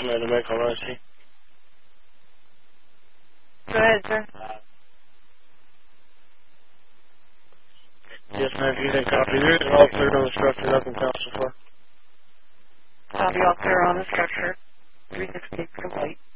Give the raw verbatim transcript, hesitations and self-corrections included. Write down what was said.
Commander Michael Rossi. Go ahead, sir. Yes, ma'am, you didn't copy. There is all clear on the structure, nothing else so far. Copy, all clear on the structure. three sixty complete.